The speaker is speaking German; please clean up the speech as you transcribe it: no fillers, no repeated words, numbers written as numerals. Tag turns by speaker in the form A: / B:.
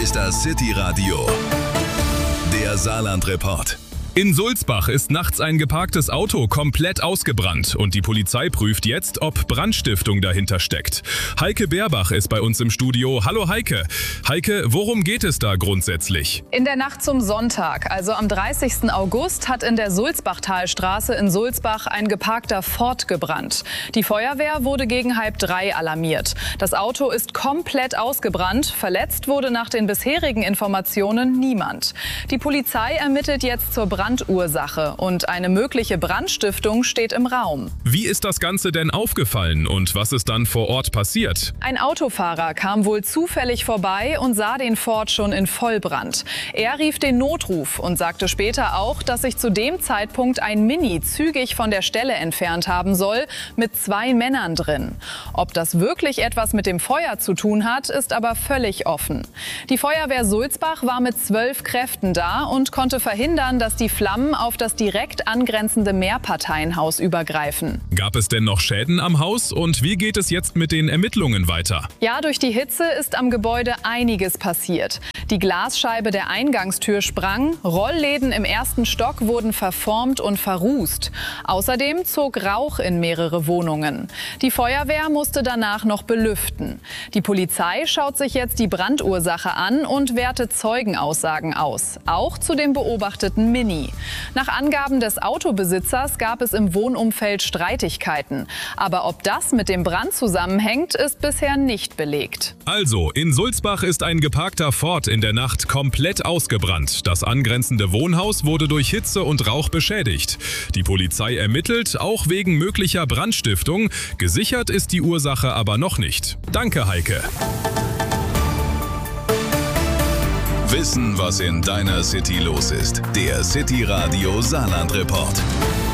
A: ist das City Radio, der Saarland-Report.
B: In Sulzbach ist nachts ein geparktes Auto komplett ausgebrannt und die Polizei prüft jetzt, ob Brandstiftung dahinter steckt. Heike Beerbach ist bei uns im Studio. Hallo Heike. Heike, worum geht es da grundsätzlich?
C: In der Nacht zum Sonntag, also am 30. August, hat in der Sulzbachtalstraße in Sulzbach ein geparkter Ford gebrannt. Die Feuerwehr wurde gegen 2:30 alarmiert. Das Auto ist komplett ausgebrannt. Verletzt wurde nach den bisherigen Informationen niemand. Die Polizei ermittelt jetzt zur Brandursache und eine mögliche Brandstiftung steht im Raum.
B: Wie ist das Ganze denn aufgefallen und was ist dann vor Ort passiert?
C: Ein Autofahrer kam wohl zufällig vorbei und sah den Ford schon in Vollbrand. Er rief den Notruf und sagte später auch, dass sich zu dem Zeitpunkt ein Mini zügig von der Stelle entfernt haben soll, mit 2 Männern drin. Ob das wirklich etwas mit dem Feuer zu tun hat, ist aber völlig offen. Die Feuerwehr Sulzbach war mit 12 Kräften da und konnte verhindern, dass die Flammen auf das direkt angrenzende Mehrparteienhaus übergreifen.
B: Gab es denn noch Schäden am Haus und wie geht es jetzt mit den Ermittlungen weiter?
C: Ja, durch die Hitze ist am Gebäude einiges passiert. Die Glasscheibe der Eingangstür sprang, Rollläden im 1. Stock wurden verformt und verrußt. Außerdem zog Rauch in mehrere Wohnungen. Die Feuerwehr musste danach noch belüften. Die Polizei schaut sich jetzt die Brandursache an und wertet Zeugenaussagen aus, auch zu dem beobachteten Mini. Nach Angaben des Autobesitzers gab es im Wohnumfeld Streitigkeiten. Aber ob das mit dem Brand zusammenhängt, ist bisher nicht belegt.
B: Also, in Sulzbach ist ein geparkter Ford in der Nacht komplett ausgebrannt. Das angrenzende Wohnhaus wurde durch Hitze und Rauch beschädigt. Die Polizei ermittelt, auch wegen möglicher Brandstiftung. Gesichert ist die Ursache aber noch nicht. Danke, Heike.
A: Wissen, was in deiner City los ist. Der City Radio Saarland-Report.